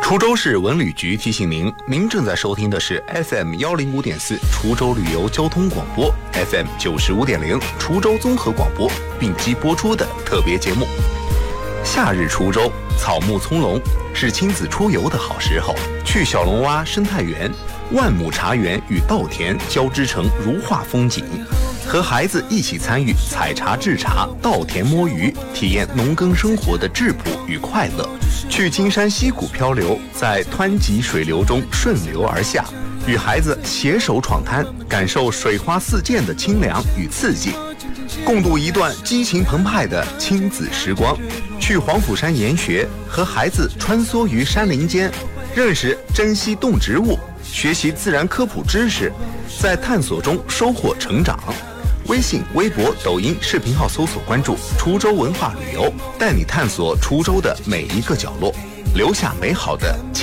滁州市文旅局提醒您，您正在收听的是 FM 105.4滁州旅游交通广播 FM 95.0滁州综合广播并机播出的特别节目。夏日滁州草木葱茏，是亲子出游的好时候。去小龙洼生态园，万亩茶园与稻田交织成如画风景，和孩子一起参与采茶制茶、稻田摸鱼，体验农耕生活的质朴与快乐。去金山溪谷漂流，在湍急水流中顺流而下，与孩子携手闯滩，感受水花四溅的清凉与刺激，共度一段激情澎湃的亲子时光。去黄甫山研学，和孩子穿梭于山林间，认识珍稀动植物，学习自然科普知识，在探索中收获成长。微信、微博、抖音视频号搜索关注滁州文化旅游，带你探索滁州的每一个角落，留下美好的